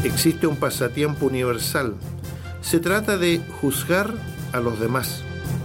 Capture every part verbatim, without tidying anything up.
existe un pasatiempo universal. Se trata de juzgar a los demás.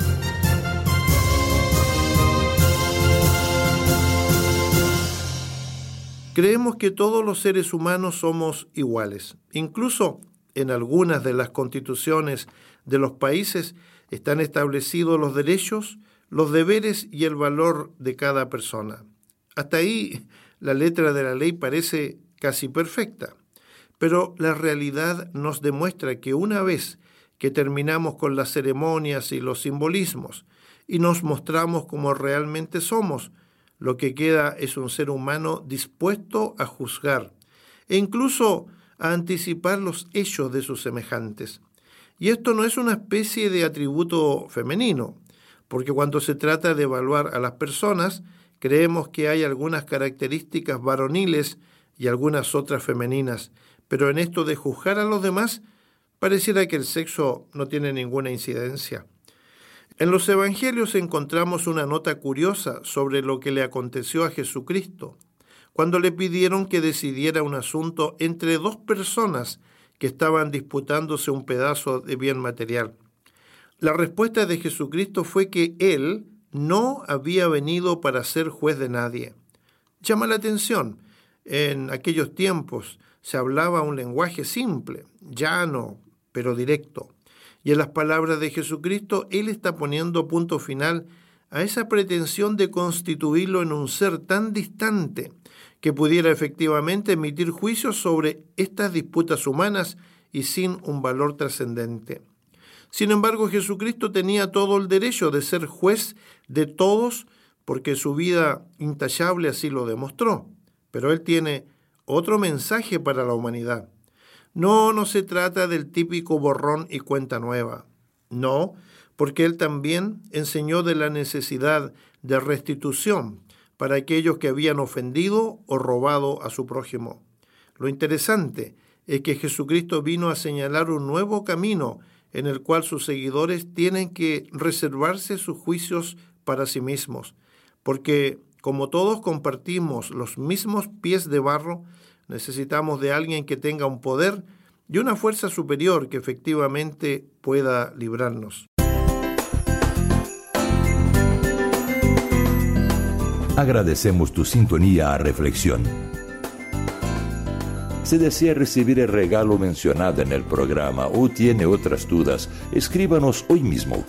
Creemos que todos los seres humanos somos iguales. Incluso en algunas de las constituciones de los países están establecidos los derechos, los deberes y el valor de cada persona. Hasta ahí la letra de la ley parece casi perfecta, pero la realidad nos demuestra que una vez que terminamos con las ceremonias y los simbolismos y nos mostramos como realmente somos, lo que queda es un ser humano dispuesto a juzgar e incluso a anticipar los hechos de sus semejantes. Y esto no es una especie de atributo femenino, porque cuando se trata de evaluar a las personas, creemos que hay algunas características varoniles y algunas otras femeninas, pero en esto de juzgar a los demás, pareciera que el sexo no tiene ninguna incidencia. En los evangelios encontramos una nota curiosa sobre lo que le aconteció a Jesucristo, cuando le pidieron que decidiera un asunto entre dos personas que estaban disputándose un pedazo de bien material. La respuesta de Jesucristo fue que Él no había venido para ser juez de nadie. Llama la atención, en aquellos tiempos se hablaba un lenguaje simple, llano, pero directo. Y en las palabras de Jesucristo, Él está poniendo punto final a esa pretensión de constituirlo en un ser tan distante que pudiera efectivamente emitir juicios sobre estas disputas humanas y sin un valor trascendente. Sin embargo, Jesucristo tenía todo el derecho de ser juez de todos porque su vida intachable así lo demostró. Pero Él tiene otro mensaje para la humanidad. No, no se trata del típico borrón y cuenta nueva. No, porque Él también enseñó de la necesidad de restitución para aquellos que habían ofendido o robado a su prójimo. Lo interesante es que Jesucristo vino a señalar un nuevo camino en el cual sus seguidores tienen que reservarse sus juicios para sí mismos, porque como todos compartimos los mismos pies de barro, necesitamos de alguien que tenga un poder y una fuerza superior que efectivamente pueda librarnos. Agradecemos tu sintonía a Reflexión. Si desea recibir el regalo mencionado en el programa o tiene otras dudas, escríbanos hoy mismo.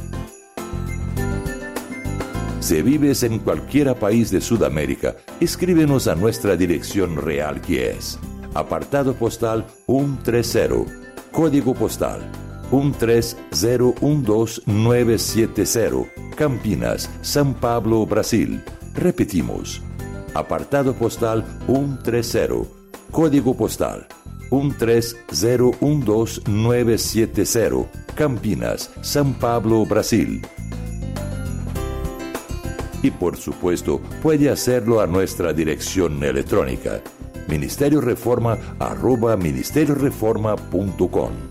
Si vives en cualquier país de Sudamérica, escríbenos a nuestra dirección real, que es apartado postal ciento treinta, código postal uno tres cero uno dos nueve siete cero, Campinas, São Paulo, Brasil. Repetimos, apartado postal ciento treinta, código postal uno tres cero uno dos nueve siete cero, Campinas, São Paulo, Brasil. Y por supuesto, puede hacerlo a nuestra dirección electrónica, ministerio reforma arroba ministerio reforma punto com.